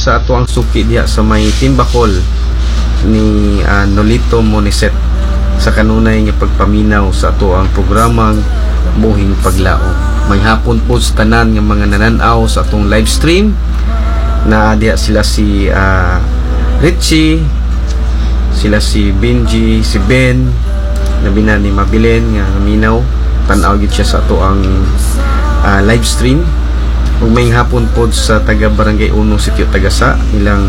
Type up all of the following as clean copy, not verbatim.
sa ato ang suki diha sa may timbakol ni Nolito Moniset sa kanunay nga pagpaminaw sa ato ang programang Buhing Paglaom. May hapon po sa tanan nga mga nananaw sa atong live stream na diha sila si Richie, sila si Benji, si Ben, labi na ni Mabilin nga naminaw, tanaw gid siya sa ato ang live stream. Ug may hapon po sa taga Barangay 1 Sitio Tagasa, ilang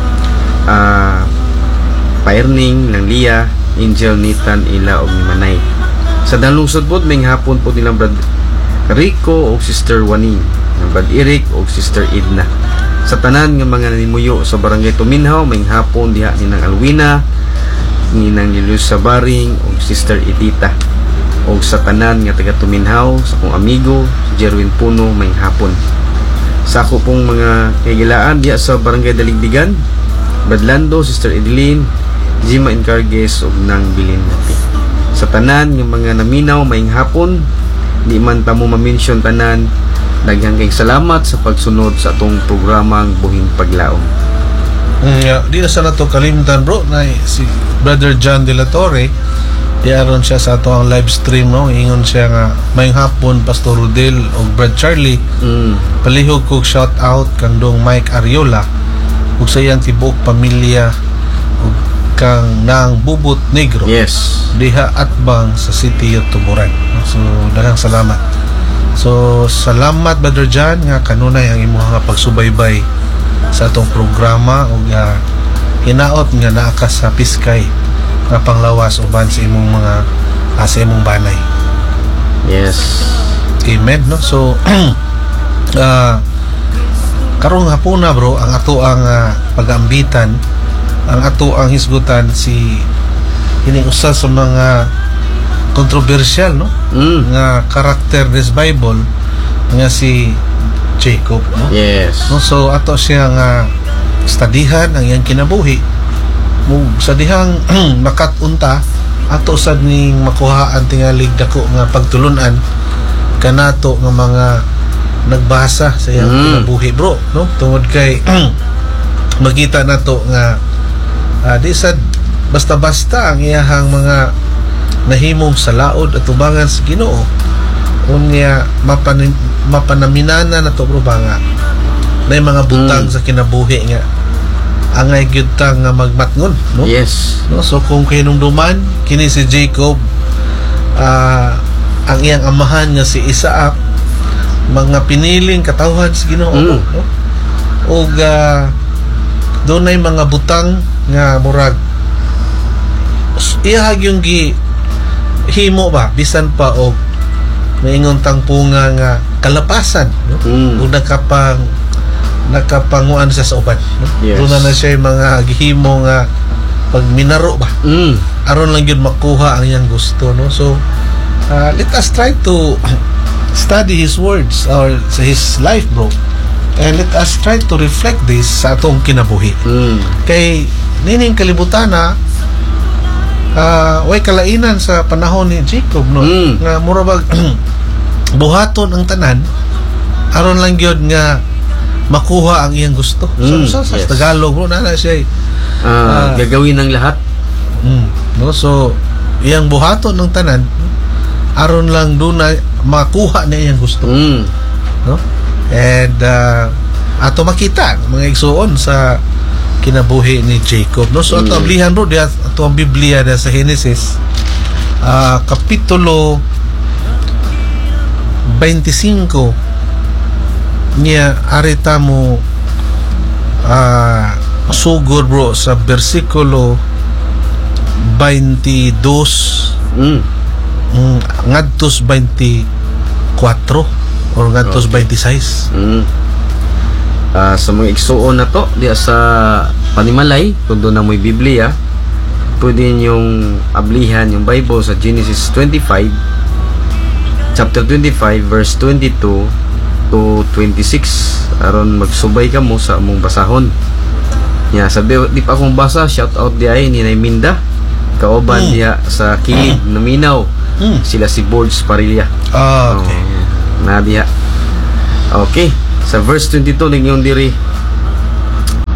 Pairning, lang Lia, Angel, Nitan, Ila og ni Manay. Sa dalungsod po may hapon po nilang Brad Rico o Sister Waning, ng Brad Eric o Sister Edna. Sa tanan nga mga nanimuyo sa Barangay Tuminhaw, may hapon diha ni nang Alwina, ni nang Lilius Sabaring o Sister Edita. O sa tanan nga taga Tuminhaw, sa kong amigo si Jerwin Puno, may hapon. Sa ako pong mga kagilaan diha sa Barangay Daligdigan, Brad Lando, Sister Edeline, Jima Encargues o nang Bilin Napi. Sa tanan nga mga naminaw, may hapon, di man ta mo ma-mention tanan, daghang kay salamat sa pagsunod sa atong programang Buhing Paglaom. Di na sana to kalimtan bro na si Brother John De La Torre, diaron siya sa ato ang live stream, no? Ingon siya nga may hapon Pastor Rodel o Brad Charlie, palihog kog shout out kandong Mike Ariola ug sa iyang tibuok pamilya ug kang nang Bubot Negro. Yes. Diha Atbang sa City of Tuburan. So daghang salamat. So salamat Brother John nga kanunay ang imong nga pagsubaybay sa atong programa ug hinaot nga naa ka sa Piskay nga panglawas uban sa imong mga sa imong banay. Yes. Amen, no? So karong hapon na bro, ang ato ang pag-ambitan, ang ato ang hisgutan si ining usa sa mga kontrobersyal, no? Nga karakter des Bible nga si Jacob, no? Yes. No, so ato siya nga studihan ang iyang kinabuhi. Sa dihang makatunta ato sad ning makuhaan tingalig dako nga pagtulunan kanato nga mga nagbasa sa iyang kinabuhi bro, no? Tungod kay makita nato nga di sad basta-basta ang iyahang mga nahimong salaod at tubangan sa Ginoo unya mapanaminana nato bro ba nga na mga butang sa kinabuhi nga angay gyud ta nga magmatngon, no? Yes. No, so kung kinumduman kini si Jacob, ang iyang amahan nga si Isaac, mga piniling katawhan sa Ginoo, no? Og dunay mga butang nga murag iyahag yung himo ba bisan pa og maingon tangpunga nga kalapasan, no? Ug nakapanguan siya sa uban, no? Yes. Doon na siya yung mga gihimo nga pag minaro ba aron lang yun makuha ang iyang gusto, no? So let us try to study his words or his life bro, and let us try to reflect this sa atong kinabuhi. Kay nining kalibutan na way kalainan sa panahon ni Jacob, no? Nga murabag buhaton ang tanan aron lang gyud nga makuha ang iyang gusto. So sa yes. Tagalog bro na siya gagawin ng lahat, no? So iyang buhaton ng tanan aron lang doon na makuha na iyang gusto, no? And ato makita mga igsuon sa kinabuhi ni Jacob, no? So ato ablihan bro diya ato ang Biblia sa Genesis kapitulo 25 niya arita mo sugod bro sa versikulo 22 ngadtos 24 or ngadtos 26. Sa mga igsuon na to diya sa panimalay kung doon na mo'y Biblia, pwede niyong ablihan yung Bible sa Genesis 25 chapter 25 verse 22 to 26 aron magsubay ka mo sa among basahon. Sabi di pa akong basa, shout out di ay ni Minda kauban diya sa kilid naminaw, sila si Boards Parilla. Okay. Na diya. Okay, sa verse 22 ningon diri,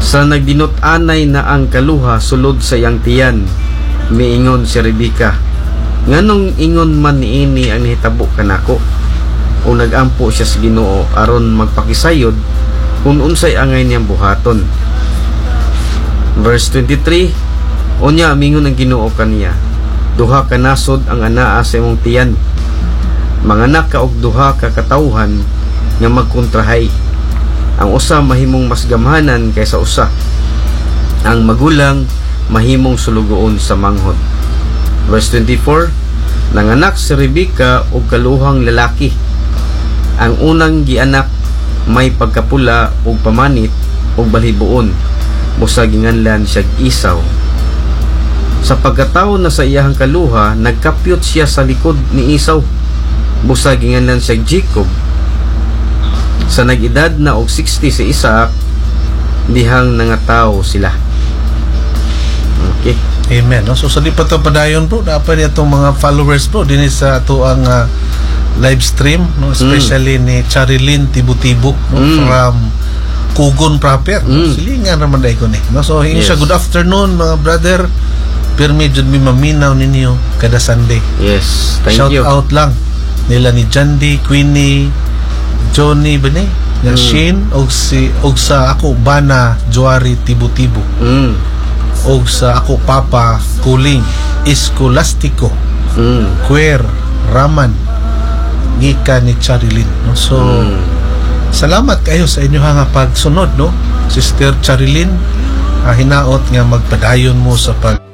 Sa nagdinut-anay na ang kaluha sulod sa iyang tiyan, miingon si Rebecca, nganong ingon man niini ang nahitabo kanako? O nagampo siya sa Ginoo aron magpakisayod kung unsay angay niyang buhaton. Verse 23, unya mingon ang Ginoo kaniya, duha ka nasod ang anaa sa imong tiyan, manganak ka og duha ka katawhan nga magkontrahay. Ang usa mahimong mas gamhanan kaysa usa, ang magulang mahimong sulugoon sa manghod. Verse 24, nanganak si Rebecca og kaluhang lalaki. Ang unang gianak may pagkapula og pamanit og balhiboon, busa ginganlan siya Isaw. Sa pagkataon na sa iyahang kaluha, nagkapyot siya sa likod ni Isaw, busa ginganlan siya Jacob. Sa nag-edad na og 60 si Isaac, dihang nangataw sila. Okay. Amen. No? So sa di pa ito padayon bro, dapat itong mga followers bro din sa ito ang live stream, no? Especially ni Charilyn Tibu-Tibu, no? From Kugon proper, no? Silingan naman dahil ko ni, no? So hingin siya, good afternoon mga brother, pirmi jud mi maminaw ninyo kada Sunday. Yes, thank Shout you. out lang nila ni Jandy, Queenie, Johnny bani, nga Shane og sa ako bana Joari Tibu-Tibu. Og sa ako papa Kuling Escolastico, Queer Raman, gika ni Charilyn, no? So salamat kayo sa inyo nga pagsunod, no? Sister Charilyn, hinaot nga magpadayon mo sa pag